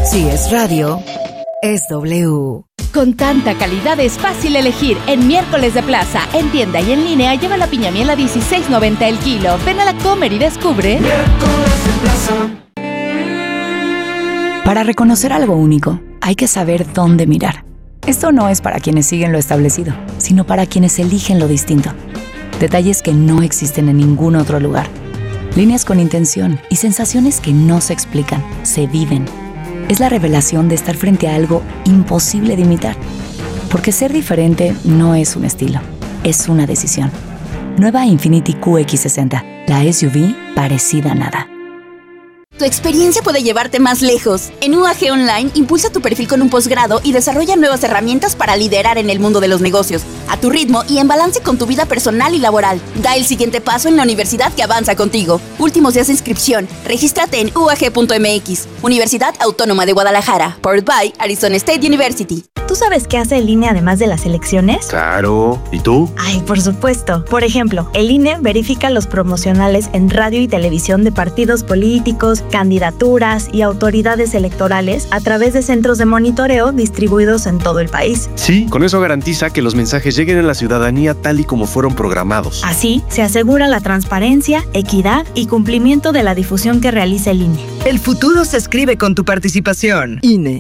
Si es radio, es W. Con tanta calidad es fácil elegir. En Miércoles de Plaza, en tienda y en línea, lleva la piña miel a $16.90 el kilo. Ven a la Comer y descubre. Miércoles de Plaza. Para reconocer algo único, hay que saber dónde mirar. Esto no es para quienes siguen lo establecido, sino para quienes eligen lo distinto. Detalles que no existen en ningún otro lugar. Líneas con intención y sensaciones que no se explican, se viven. Es la revelación de estar frente a algo imposible de imitar. Porque ser diferente no es un estilo, es una decisión. Nueva Infiniti QX60, la SUV parecida a nada. Tu experiencia puede llevarte más lejos. En UAG Online, impulsa tu perfil con un posgrado y desarrolla nuevas herramientas para liderar en el mundo de los negocios, a tu ritmo y en balance con tu vida personal y laboral. Da el siguiente paso en la universidad que avanza contigo. Últimos días de inscripción. Regístrate en uag.mx. Universidad Autónoma de Guadalajara. Powered by Arizona State University. ¿Tú sabes qué hace el INE además de las elecciones? Claro. ¿Y tú? Ay, por supuesto. Por ejemplo, el INE verifica los promocionales en radio y televisión de partidos políticos, candidaturas y autoridades electorales a través de centros de monitoreo distribuidos en todo el país. Sí, con eso garantiza que los mensajes lleguen a la ciudadanía tal y como fueron programados. Así, se asegura la transparencia, equidad y cumplimiento de la difusión que realiza el INE. El futuro se escribe con tu participación. INE.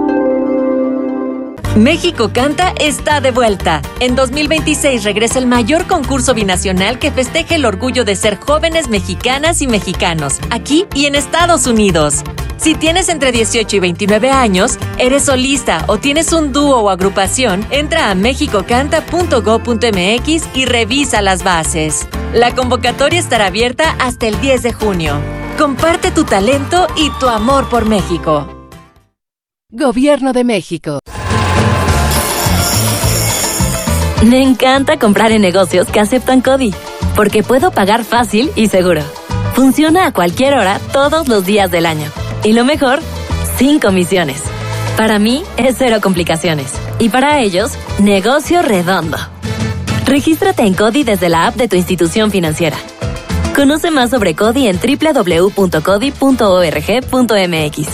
México Canta está de vuelta. En 2026 regresa el mayor concurso binacional que festeja el orgullo de ser jóvenes mexicanas y mexicanos, aquí y en Estados Unidos. Si tienes entre 18 y 29 años, eres solista o tienes un dúo o agrupación, entra a mexicocanta.go.mx y revisa las bases. La convocatoria estará abierta hasta el 10 de junio. Comparte tu talento y tu amor por México. Gobierno de México. Me encanta comprar en negocios que aceptan CODI, porque puedo pagar fácil y seguro. Funciona a cualquier hora, todos los días del año. Y lo mejor, sin comisiones. Para mí, es cero complicaciones. Y para ellos, negocio redondo. Regístrate en CODI desde la app de tu institución financiera. Conoce más sobre CODI en www.codi.org.mx.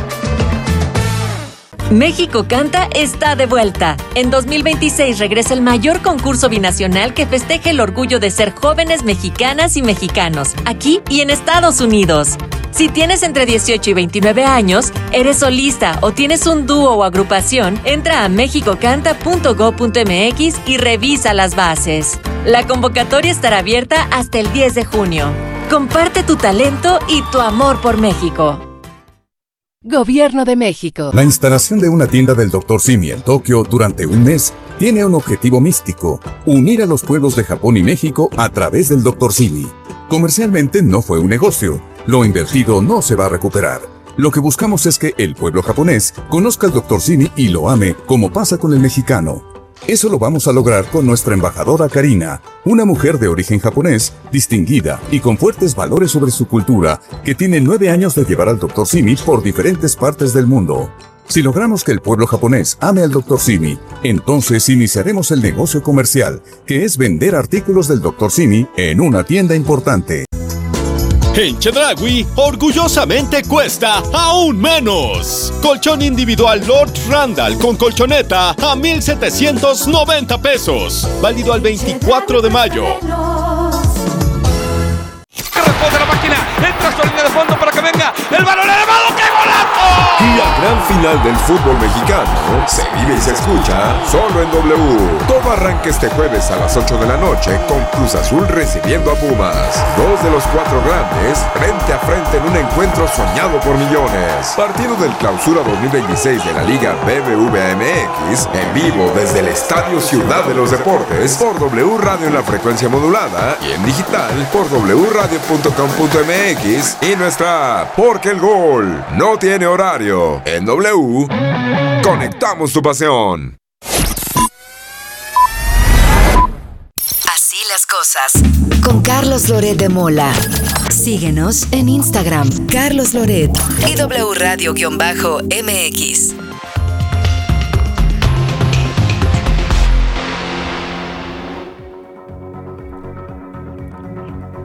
México Canta está de vuelta. En 2026 regresa el mayor concurso binacional que festeja el orgullo de ser jóvenes mexicanas y mexicanos, aquí y en Estados Unidos. Si tienes entre 18 y 29 años, eres solista o tienes un dúo o agrupación, entra a mexicocanta.go.mx y revisa las bases. La convocatoria estará abierta hasta el 10 de junio. Comparte tu talento y tu amor por México. Gobierno de México. La instalación de una tienda del Dr. Simi en Tokio durante un mes tiene un objetivo místico: unir a los pueblos de Japón y México a través del Dr. Simi. Comercialmente no fue un negocio. Lo invertido no se va a recuperar. Lo que buscamos es que el pueblo japonés conozca al Dr. Simi y lo ame, como pasa con el mexicano. Eso lo vamos a lograr con nuestra embajadora Karina, una mujer de origen japonés, distinguida y con fuertes valores sobre su cultura, que tiene 9 años de llevar al Dr. Simi por diferentes partes del mundo. Si logramos que el pueblo japonés ame al Dr. Simi, entonces iniciaremos el negocio comercial, que es vender artículos del Dr. Simi en una tienda importante. En Chedraui, orgullosamente cuesta aún menos. Colchón individual Lord Randall con colchoneta a $1,790 pesos. Válido al 24 de mayo. Responde la máquina, entra su línea de fondo para que venga el balón elevado. ¡Qué golazo! Y la gran final del fútbol mexicano se vive y se escucha solo en W. Todo arranca este jueves a las 8 de la noche con Cruz Azul recibiendo a Pumas. 2 de los 4 grandes frente a frente en un encuentro soñado por millones. Partido del Clausura 2026 de la Liga BBVA MX en vivo desde el Estadio Ciudad de los Deportes por W Radio en la frecuencia modulada y en digital por wradio.com.mx y nuestra app, porque el gol no tiene horario. En W, conectamos tu pasión. Así las cosas. Con Carlos Loret de Mola. Síguenos en Instagram, Carlos Loret y W Radio-MX.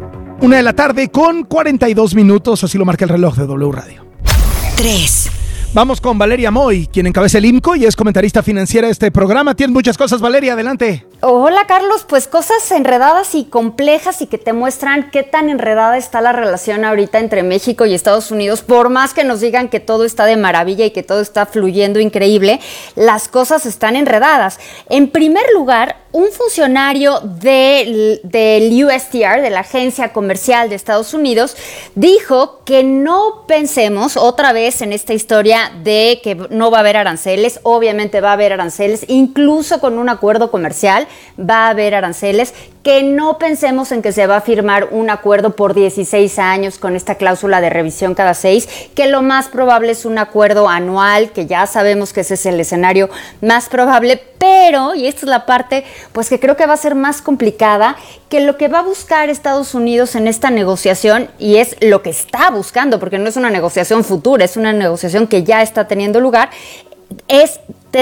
Una de la tarde con 42 minutos, así lo marca el reloj de W Radio. 3. Vamos con Valeria Moy, quien encabeza el IMCO y es comentarista financiera de este programa. Tienes muchas cosas, Valeria, adelante. Hola, Carlos, pues cosas enredadas y complejas y que te muestran qué tan enredada está la relación ahorita entre México y Estados Unidos. Por más que nos digan que todo está de maravilla y que todo está fluyendo increíble, las cosas están enredadas. En primer lugar, un funcionario del USTR, de la Agencia Comercial de Estados Unidos, dijo que no pensemos otra vez en esta historia de que no va a haber aranceles. Obviamente va a haber aranceles, incluso con un acuerdo comercial va a haber aranceles. Que no pensemos en que se va a firmar un acuerdo por 16 años con esta cláusula de revisión cada 6, que lo más probable es un acuerdo anual, que ya sabemos que ese es el escenario más probable, pero, y esta es la parte pues que creo que va a ser más complicada, que lo que va a buscar Estados Unidos en esta negociación, y es lo que está buscando, porque no es una negociación futura, es una negociación que ya está teniendo lugar, es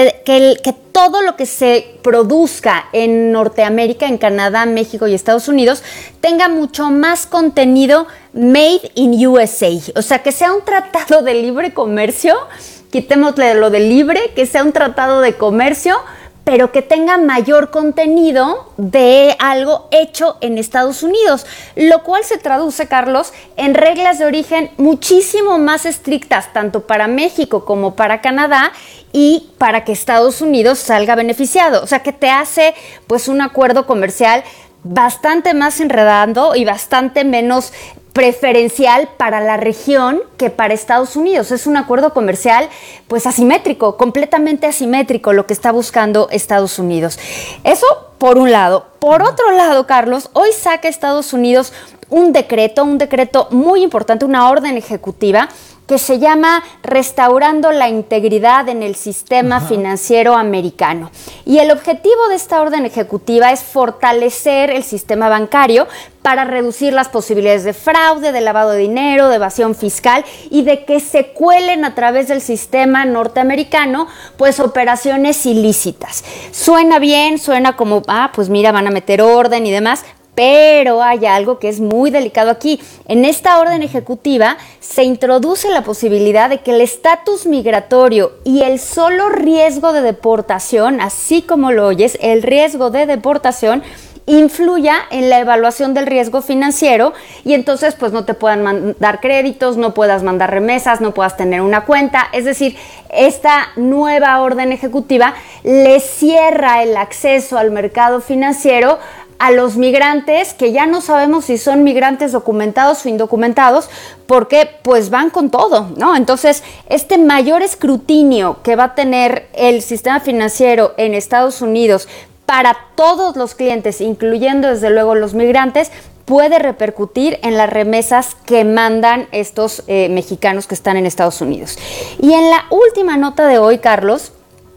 que todo lo que se produzca en Norteamérica, en Canadá, México y Estados Unidos, tenga mucho más contenido made in USA. O sea, que sea un tratado de libre comercio, quitémosle lo de libre, que sea un tratado de comercio, pero que tenga mayor contenido de algo hecho en Estados Unidos, lo cual se traduce, Carlos, en reglas de origen muchísimo más estrictas, tanto para México como para Canadá, y para que Estados Unidos salga beneficiado. O sea, que te hace pues un acuerdo comercial bastante más enredado y bastante menos preferencial para la región que para Estados Unidos. Es un acuerdo comercial pues asimétrico, completamente asimétrico lo que está buscando Estados Unidos. Eso por un lado. Por otro lado, Carlos, hoy saca Estados Unidos un decreto muy importante, una orden ejecutiva que se llama Restaurando la Integridad en el Sistema Financiero Americano. Y el objetivo de esta orden ejecutiva es fortalecer el sistema bancario para reducir las posibilidades de fraude, de lavado de dinero, de evasión fiscal y de que se cuelen a través del sistema norteamericano pues operaciones ilícitas. Suena bien, suena como, pues mira, van a meter orden y demás. Pero hay algo que es muy delicado aquí. En esta orden ejecutiva se introduce la posibilidad de que el estatus migratorio y el solo riesgo de deportación, así como lo oyes, el riesgo de deportación, influya en la evaluación del riesgo financiero y entonces pues no te puedan mandar créditos, no puedas mandar remesas, no puedas tener una cuenta. Es decir, esta nueva orden ejecutiva le cierra el acceso al mercado financiero a los migrantes que ya no sabemos si son migrantes documentados o indocumentados, porque pues van con todo, ¿no? Entonces, este mayor escrutinio que va a tener el sistema financiero en Estados Unidos para todos los clientes, incluyendo desde luego los migrantes, puede repercutir en las remesas que mandan estos mexicanos que están en Estados Unidos. Y en la última nota de hoy, Carlos,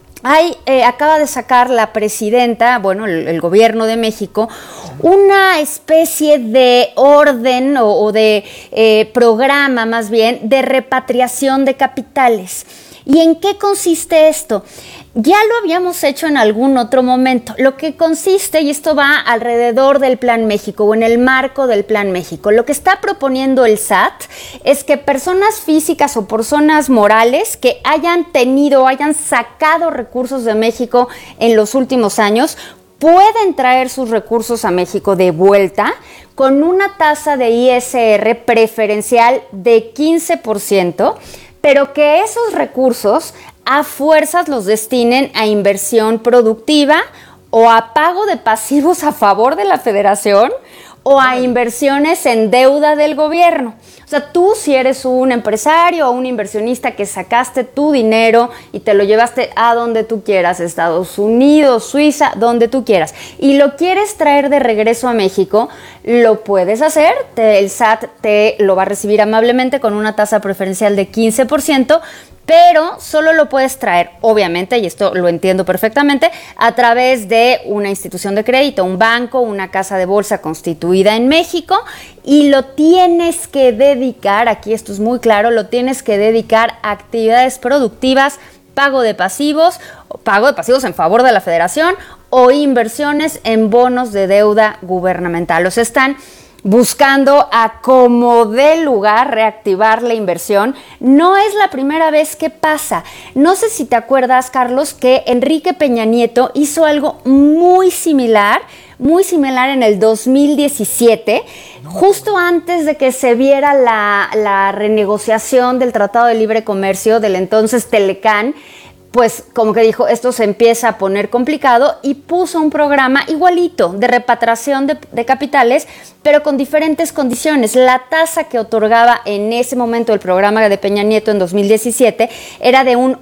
acaba de sacar la presidenta, el gobierno de México, una especie de orden o de programa más bien de repatriación de capitales. ¿Y en qué consiste esto? Ya lo habíamos hecho en algún otro momento. Lo que consiste, y esto va alrededor del Plan México o en el marco del Plan México, lo que está proponiendo el SAT es que personas físicas o personas morales que hayan sacado recursos de México en los últimos años pueden traer sus recursos a México de vuelta con una tasa de ISR preferencial de 15%, pero que esos recursos a fuerzas los destinen a inversión productiva o a pago de pasivos a favor de la federación o a inversiones en deuda del gobierno. O sea, tú si eres un empresario o un inversionista que sacaste tu dinero y te lo llevaste a donde tú quieras, Estados Unidos, Suiza, donde tú quieras, y lo quieres traer de regreso a México, lo puedes hacer. El SAT te lo va a recibir amablemente con una tasa preferencial de 15%, pero solo lo puedes traer, obviamente, y esto lo entiendo perfectamente, a través de una institución de crédito, un banco, una casa de bolsa constituida en México, y lo tienes que dedicar, aquí esto es muy claro, lo tienes que dedicar a actividades productivas, pago de pasivos en favor de la federación o inversiones en bonos de deuda gubernamental. O sea, están buscando a como dé lugar reactivar la inversión. No es la primera vez que pasa. No sé si te acuerdas, Carlos, que Enrique Peña Nieto hizo algo muy similar en el 2017, justo antes de que se viera la renegociación del Tratado de Libre Comercio del entonces Telecán. Pues como que dijo, esto se empieza a poner complicado y puso un programa igualito de repatriación de capitales, pero con diferentes condiciones. La tasa que otorgaba en ese momento el programa de Peña Nieto en 2017 era de un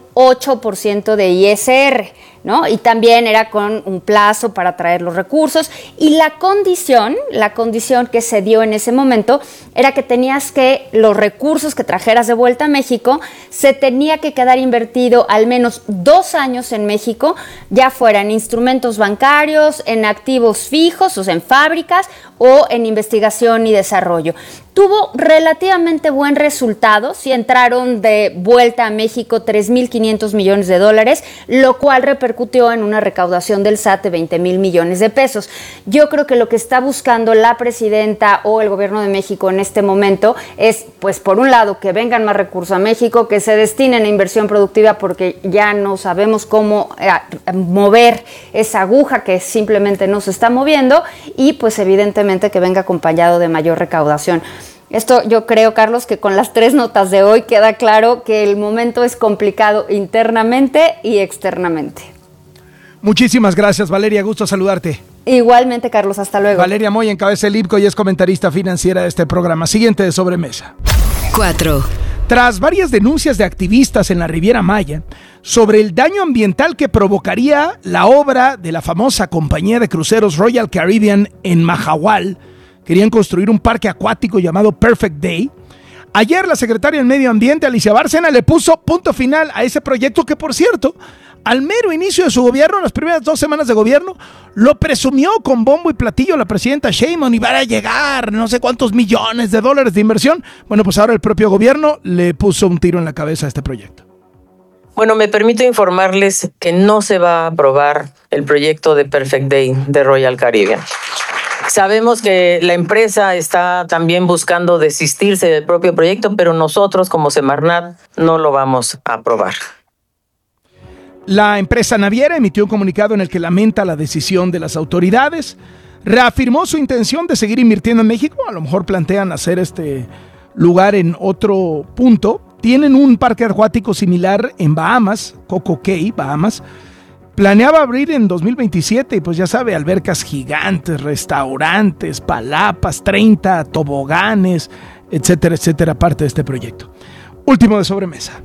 8% de ISR, ¿no? Y también era con un plazo para traer los recursos, y la condición que se dio en ese momento era que tenías que, los recursos que trajeras de vuelta a México, se tenía que quedar invertido al menos 2 años en México, ya fuera en instrumentos bancarios, en activos fijos, o sea, en fábricas, o en investigación y desarrollo. Tuvo relativamente buen resultado, sí entraron de vuelta a México 3.500 millones de dólares, lo cual repercutió en una recaudación del SAT de 20,000 millones de pesos. Yo creo que lo que está buscando la presidenta o el gobierno de México en este momento es, pues por un lado, que vengan más recursos a México, que se destinen a inversión productiva, porque ya no sabemos cómo mover esa aguja que simplemente no se está moviendo, y pues evidentemente que venga acompañado de mayor recaudación. Esto yo creo, Carlos, que con las 3 notas de hoy queda claro que el momento es complicado internamente y externamente. Muchísimas gracias, Valeria, gusto saludarte. Igualmente, Carlos, hasta luego. Valeria Moya encabeza el IPCO y es comentarista financiera de este programa. Siguiente de sobremesa. 4. Tras varias denuncias de activistas en la Riviera Maya sobre el daño ambiental que provocaría la obra de la famosa compañía de cruceros Royal Caribbean en Mahahual, querían construir un parque acuático llamado Perfect Day. Ayer la secretaria del Medio Ambiente, Alicia Bárcena, le puso punto final a ese proyecto que, por cierto, al mero inicio de su gobierno, las primeras 2 semanas de gobierno, lo presumió con bombo y platillo la presidenta Sheinbaum, y van a llegar no sé cuántos millones de dólares de inversión. Bueno, pues ahora el propio gobierno le puso un tiro en la cabeza a este proyecto. Bueno, me permito informarles que no se va a aprobar el proyecto de Perfect Day de Royal Caribbean. Sabemos que la empresa está también buscando desistirse del propio proyecto, pero nosotros como Semarnat no lo vamos a aprobar. La empresa naviera emitió un comunicado en el que lamenta la decisión de las autoridades, reafirmó su intención de seguir invirtiendo en México, a lo mejor plantean hacer este lugar en otro punto. Tienen un parque acuático similar en Bahamas, Coco Cay, Bahamas. Planeaba abrir en 2027 y pues ya sabe, albercas gigantes, restaurantes, palapas, 30 toboganes, etcétera, etcétera, parte de este proyecto. Último de sobremesa.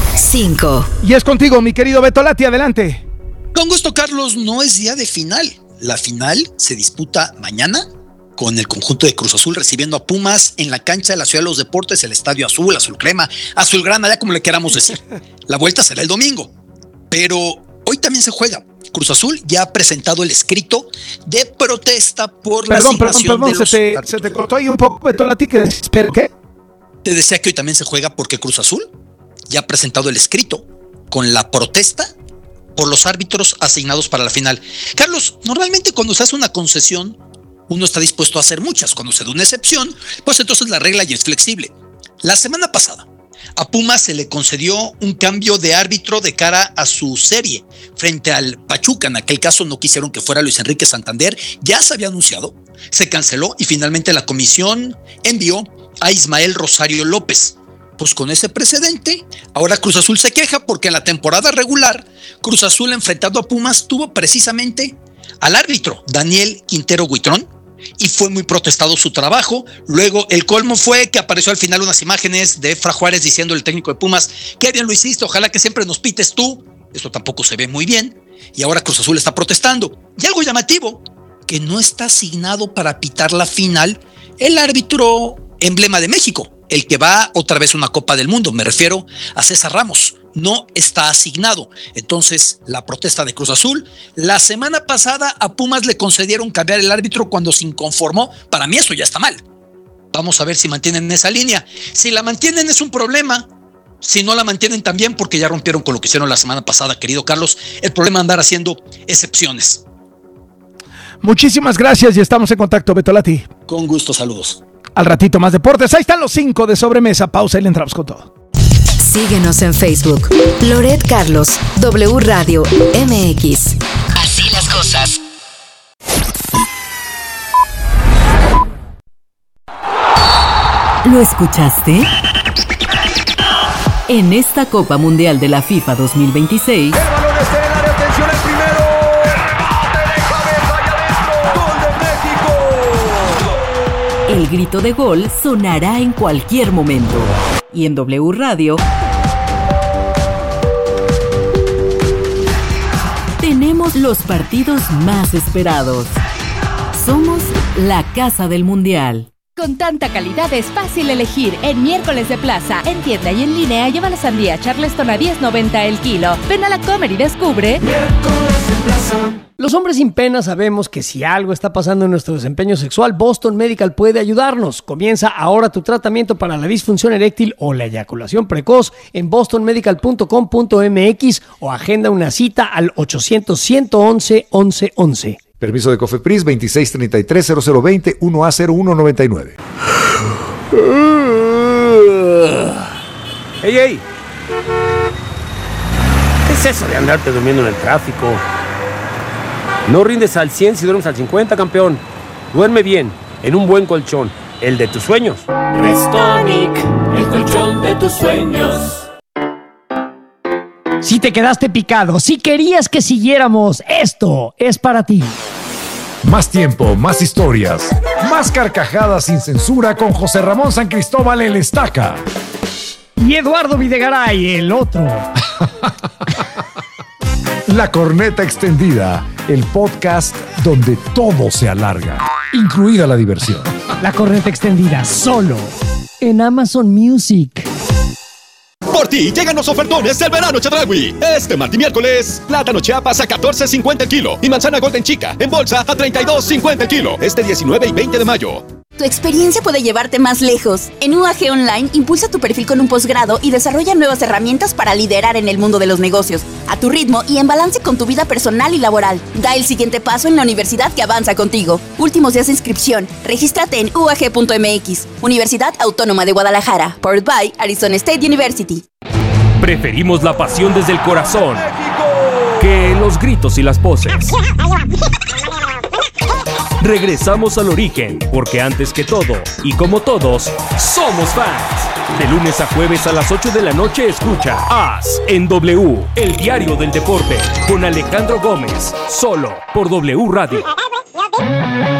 5. Y es contigo, mi querido Beto Lati, adelante. Con gusto, Carlos, no es día de final. La final se disputa mañana con el conjunto de Cruz Azul recibiendo a Pumas en la cancha de la Ciudad de los Deportes, el Estadio Azul, Azul Crema, Azul Grana, ya como le queramos decir. La vuelta será el domingo, pero hoy también se juega. Cruz Azul ya ha presentado el escrito de protesta por la asignación de los... Se te cortó ahí un poco, Beto Lati, que ¿pero qué? Te decía que hoy también se juega porque Cruz Azul ya ha presentado el escrito con la protesta por los árbitros asignados para la final. Carlos, normalmente cuando se hace una concesión, uno está dispuesto a hacer muchas. Cuando se da una excepción, pues entonces la regla ya es flexible. La semana pasada, a Pumas se le concedió un cambio de árbitro de cara a su serie frente al Pachuca. En aquel caso no quisieron que fuera Luis Enrique Santander, ya se había anunciado, se canceló y finalmente la comisión envió a Ismael Rosario López. Pues con ese precedente, ahora Cruz Azul se queja porque en la temporada regular, Cruz Azul enfrentando a Pumas tuvo precisamente al árbitro Daniel Quintero Huitrón y fue muy protestado su trabajo. Luego el colmo fue que apareció al final unas imágenes de Efra Juárez diciendo al técnico de Pumas, qué bien lo hiciste, ojalá que siempre nos pites tú. Eso tampoco se ve muy bien y ahora Cruz Azul está protestando. Y algo llamativo, que no está asignado para pitar la final el árbitro emblema de México, el que va otra vez a una Copa del Mundo, me refiero a César Ramos, no está asignado. Entonces, la protesta de Cruz Azul, la semana pasada a Pumas le concedieron cambiar el árbitro cuando se inconformó. Para mí eso ya está mal. Vamos a ver si mantienen esa línea. Si la mantienen es un problema, si no la mantienen también porque ya rompieron con lo que hicieron la semana pasada, querido Carlos. El problema es andar haciendo excepciones. Muchísimas gracias y estamos en contacto, Beto Lati. Con gusto, saludos. Al ratito más deportes. Ahí están los 5 de sobremesa. Pausa y le entramos con todo. Síguenos en Facebook. Loret Carlos, W Radio MX. Así las cosas. ¿Lo escuchaste? En esta Copa Mundial de la FIFA 2026... El balón está en el área, atención, el primero. El remate de cabeza allá adentro. ¡Gol de México! El grito de gol sonará en cualquier momento. Y en W Radio... tenemos los partidos más esperados. Somos la Casa del Mundial. Con tanta calidad es fácil elegir. En Miércoles de Plaza, en tienda y en línea, lleva la sandía Charleston a $10.90 el kilo. Ven a la Comer y descubre. Miércoles de Plaza. Los hombres sin pena sabemos que si algo está pasando en nuestro desempeño sexual, Boston Medical puede ayudarnos. Comienza ahora tu tratamiento para la disfunción eréctil o la eyaculación precoz en bostonmedical.com.mx o agenda una cita al 800-111-1111. Permiso de Cofepris 2633-0020 1A0199. ¡Ey! ¿Qué es eso de andarte durmiendo en el tráfico? No rindes al 100 si duermes al 50, campeón. Duerme bien, en un buen colchón, el de tus sueños. Restonic, el colchón de tus sueños. Si te quedaste picado, si querías que siguiéramos, esto es para ti. Más tiempo, más historias, más carcajadas sin censura con José Ramón San Cristóbal el Estaca. Y Eduardo Videgaray, el otro. La Corneta Extendida, el podcast donde todo se alarga, incluida la diversión. La Corneta Extendida, solo en Amazon Music. Por ti llegan los ofertones del verano Chedraui. Este martes y miércoles, plátano Chiapas a $14.50 el kilo y manzana Golden Chica en bolsa a $32.50 el kilo. Este 19 y 20 de mayo. Tu experiencia puede llevarte más lejos. En UAG Online, impulsa tu perfil con un posgrado y desarrolla nuevas herramientas para liderar en el mundo de los negocios, a tu ritmo y en balance con tu vida personal y laboral. Da el siguiente paso en la universidad que avanza contigo. Últimos días de inscripción. Regístrate en uag.mx. Universidad Autónoma de Guadalajara. Powered by Arizona State University. Preferimos la pasión desde el corazón que los gritos y las poses. Regresamos al origen, porque antes que todo, y como todos, somos fans. De lunes a jueves a las 8 de la noche escucha AS en W, el diario del deporte, con Alejandro Gómez, solo por W Radio.